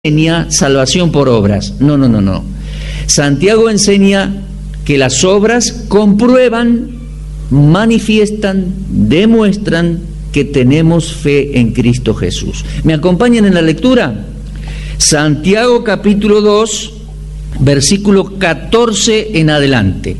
enseña salvación por obras. No. Santiago enseña que las obras comprueban, manifiestan, demuestran que tenemos fe en Cristo Jesús. ¿Me acompañan en la lectura? Santiago capítulo 2, versículo 14 en adelante.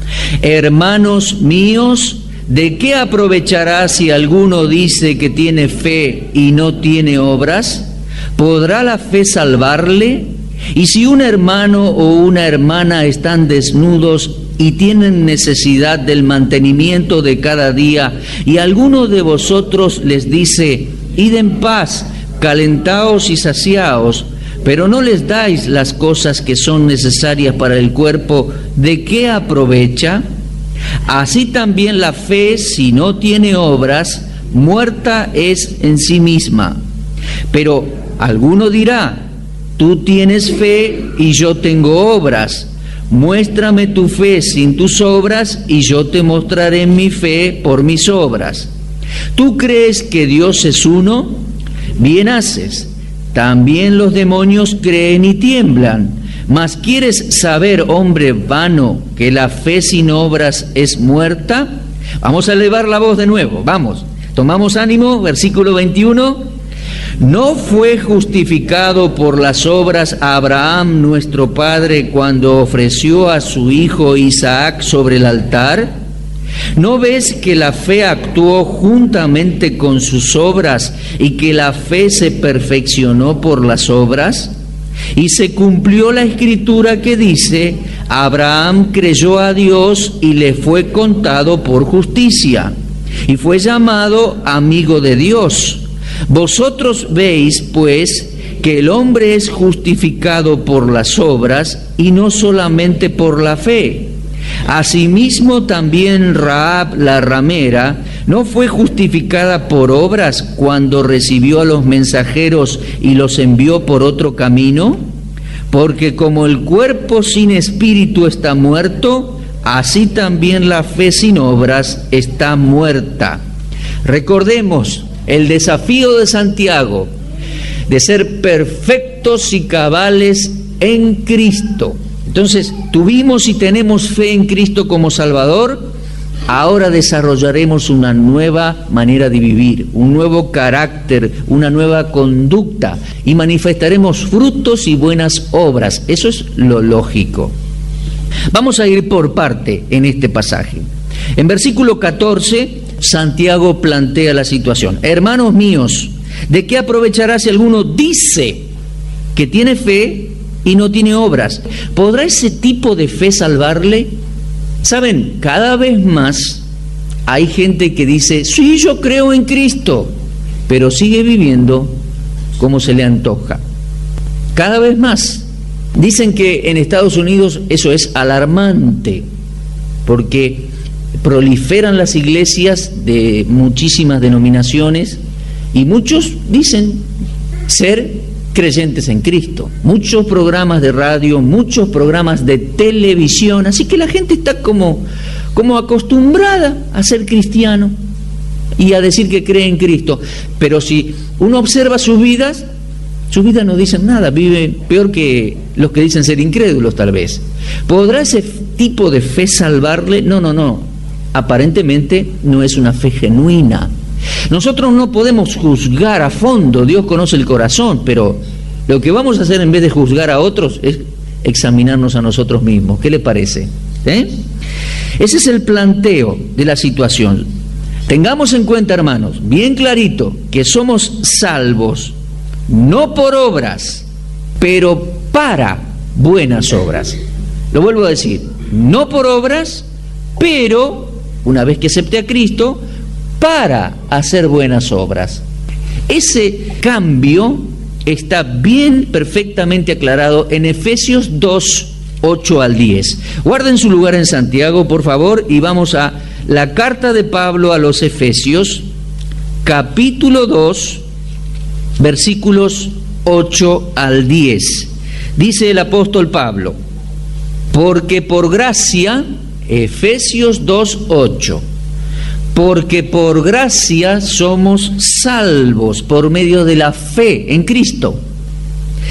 Hermanos míos, ¿de qué aprovechará si alguno dice que tiene fe y no tiene obras? ¿Podrá la fe salvarle? Y si un hermano o una hermana están desnudos y tienen necesidad del mantenimiento de cada día, y alguno de vosotros les dice, id en paz, calentaos y saciaos, pero no les dais las cosas que son necesarias para el cuerpo, ¿de qué aprovecha? Así también la fe, si no tiene obras, muerta es en sí misma. Pero alguno dirá, tú tienes fe y yo tengo obras. Muéstrame tu fe sin tus obras y yo te mostraré mi fe por mis obras. ¿Tú crees que Dios es uno? Bien haces. También los demonios creen y tiemblan. Mas ¿quieres saber, hombre vano, que la fe sin obras es muerta? Vamos a elevar la voz de nuevo, vamos. Tomamos ánimo, versículo 21. ¿No fue justificado por las obras Abraham nuestro padre cuando ofreció a su hijo Isaac sobre el altar? ¿No ves que la fe actuó juntamente con sus obras y que la fe se perfeccionó por las obras? Y se cumplió la escritura que dice, Abraham creyó a Dios y le fue contado por justicia, y fue llamado amigo de Dios. Vosotros veis, pues, que el hombre es justificado por las obras y no solamente por la fe. Asimismo también Rahab la ramera no fue justificada por obras cuando recibió a los mensajeros y los envió por otro camino, porque como el cuerpo sin espíritu está muerto, así también la fe sin obras está muerta. Recordemos el desafío de Santiago de ser perfectos y cabales en Cristo. Entonces, tuvimos y tenemos fe en Cristo como Salvador, ahora desarrollaremos una nueva manera de vivir, un nuevo carácter, una nueva conducta, y manifestaremos frutos y buenas obras. Eso es lo lógico. Vamos a ir por parte en este pasaje. En versículo 14, Santiago plantea la situación. Hermanos míos, ¿de qué aprovechará si alguno dice que tiene fe y no tiene obras? ¿Podrá ese tipo de fe salvarle? Saben, cada vez más hay gente que dice, sí, yo creo en Cristo, pero sigue viviendo como se le antoja. Cada vez más. Dicen que en Estados Unidos eso es alarmante, porque proliferan las iglesias de muchísimas denominaciones y muchos dicen ser creyentes en Cristo. Muchos programas de radio, muchos programas de televisión, así que la gente está como acostumbrada a ser cristiano y a decir que cree en Cristo. Pero si uno observa sus vidas no dicen nada, viven peor que los que dicen ser incrédulos tal vez. ¿Podrá ese tipo de fe salvarle? No. Aparentemente no es una fe genuina. Nosotros no podemos juzgar a fondo, Dios conoce el corazón, pero lo que vamos a hacer en vez de juzgar a otros es examinarnos a nosotros mismos. ¿Qué le parece? Ese es el planteo de la situación. Tengamos en cuenta, hermanos, bien clarito, que somos salvos, no por obras, pero para buenas obras. Lo vuelvo a decir, no por obras, pero una vez que acepte a Cristo, para hacer buenas obras. Ese cambio está bien perfectamente aclarado en Efesios 2, 8 al 10. Guarden su lugar en Santiago, por favor, y vamos a la carta de Pablo a los Efesios, capítulo 2, versículos 8 al 10. Dice el apóstol Pablo, porque por gracia, Efesios 2, 8, porque por gracia somos salvos por medio de la fe en Cristo.